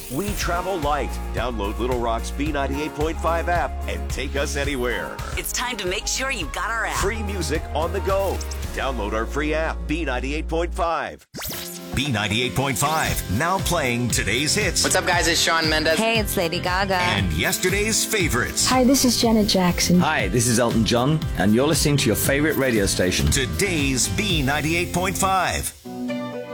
We travel light. Download Little Rock's B98.5 app and take us anywhere. It's time to make sure you've got our app. Free music on the go. Download our free app, B98.5. B98.5, now playing today's hits. What's up, guys? It's Shawn Mendes. Hey, it's Lady Gaga. And yesterday's favorites. Hi, this is Janet Jackson. Hi, this is Elton John, and you're listening to your favorite radio station. Today's B98.5.